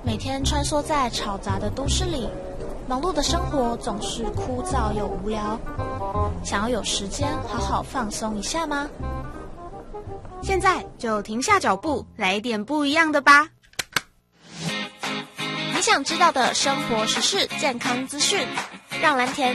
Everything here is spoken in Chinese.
每天穿梭在吵杂的都市里，忙碌的生活总是枯燥又无聊。想要有时间好好放松一下吗？ 现在就停下脚步，来一点不一样的吧。 你想知道的生活时事、健康资讯，让蓝田